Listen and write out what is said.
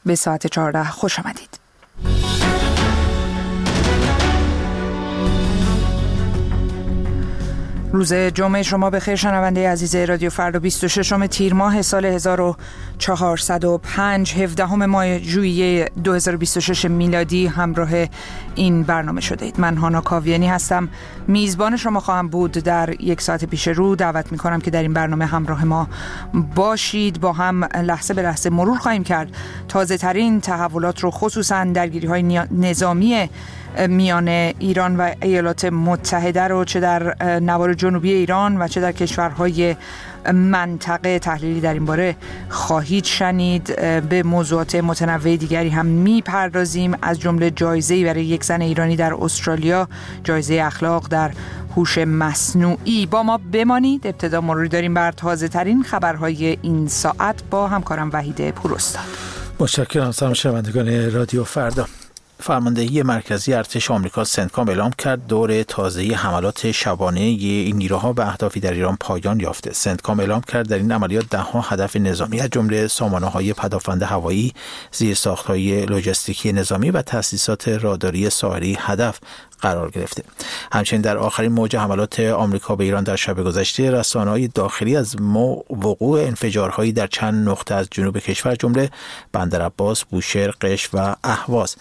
به ساعت 14 خوش آمدید. روز جمعه شما بخیر شنونده عزیز رادیو فردا 26 تیر ماه سال 1405 17 ماه ژوئیه 2026 میلادی همراه این برنامه شده اید. من هانا کاویانی هستم، میزبان شما خواهم بود. در یک ساعت پیش رو دعوت میکنم که در این برنامه همراه ما باشید. با هم لحظه به لحظه مرور خواهیم کرد تازه ترین تحولات رو، خصوصا درگیری های نظامی میان ایران و ایالات متحده رو، چه در نوار جنوبی ایران و چه در کشورهای منطقه. تحلیلی در این باره خواهید شنید. به موضوعات متنوع دیگری هم میپردازیم، از جمله جایزه‌ای برای یک زن ایرانی در استرالیا، جایزه اخلاق در هوش مصنوعی. با ما بمانید. ابتدا مروری داریم بر تازه ترین خبرهای این ساعت با همکارم وحید پوراستاد. متشکرم. سلام شنوندگان رادیو فردا. فرماندهی مرکزی ارتش آمریکا سنتکام اعلام کرد دور تازه حملات شبانه این نیروها به اهدافی در ایران پایان یافته. سنتکام اعلام کرد در این عملیات 10 هدف نظامی از جمله سامانه‌های پدافند هوایی، زیرساخت‌های لوجستیکی نظامی و تأسیسات راداری ساحلی هدف قرار گرفته. همچنین در آخرین موج حملات آمریکا به ایران در شب گذشته، رسانه‌های داخلی از وقوع انفجارهایی در چند نقطه از جنوب کشور جمله بندر عباس، بوشهر، قشم و اهواز